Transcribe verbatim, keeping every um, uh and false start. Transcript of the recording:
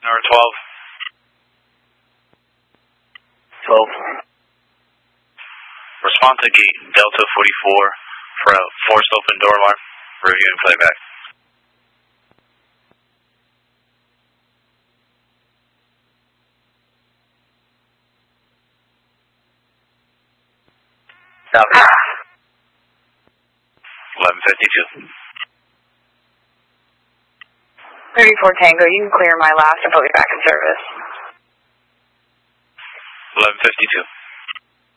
Number twelve. twelve. Respond to gate Delta forty-four for a forced open door alarm. Review and playback. Copy. eleven fifty-two. thirty-four Tango, you can clear my last and put me back in service. eleven fifty-two.